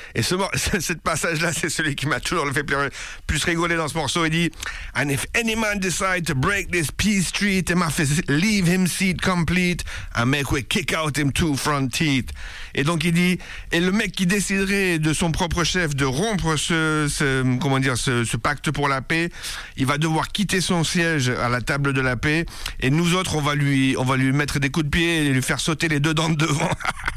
Et ce passage-là, c'est celui qui m'a toujours fait plus rigoler dans ce morceau. Il dit And if any man decide to break this peace treat, him have to leave him seat complete and make we kick out him two front teeth. Et donc il dit, et le mec qui déciderait de son propre chef de rompre ce pacte pour la paix, il va devoir quitter son siège à la table de la paix, et nous autres on va lui mettre des coups de pied et lui faire sauter les deux dents de devant.